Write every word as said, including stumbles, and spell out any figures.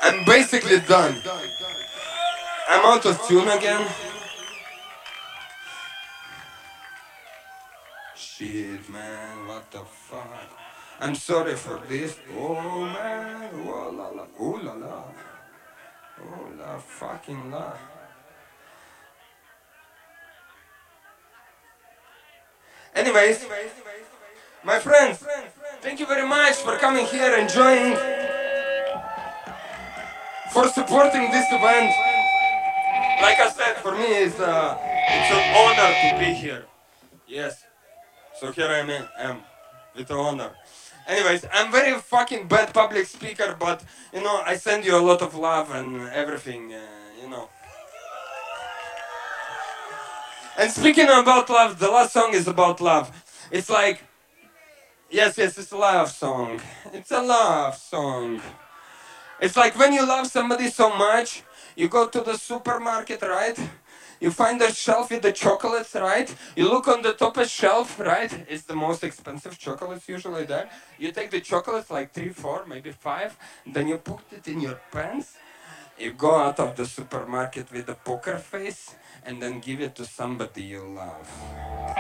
I'm basically done. I'm out of tune again. Shit, man, what the fuck? I'm sorry for this. Oh, man. Oh, la la. Oh, la la. Oh, la fucking la. Anyways, my friends, thank you very much for coming here, enjoying, for supporting this event. Like I said, for me, it's, uh, it's an honor to be here. Yes. So here I am, am with the honor. Anyways, I'm very fucking bad public speaker, but you know, I send you a lot of love and everything, uh, you know. And speaking about love, the last song is about love. It's like, yes, yes, it's a love song. It's a love song. It's like when you love somebody so much, you go to the supermarket, right? You find the shelf with the chocolates, right? You look on the top of shelf, right? It's the most expensive chocolates usually there. You take the chocolates, like three, four, maybe five, then you put it in your pants. You go out of the supermarket with a poker face and then give it to somebody you love.